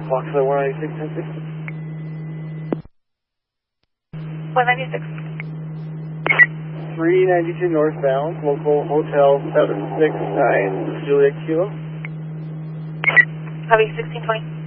Foxtrot 196, 1060. 196. 392 northbound, local hotel 769, Juliet Kilo. Copy, 1620.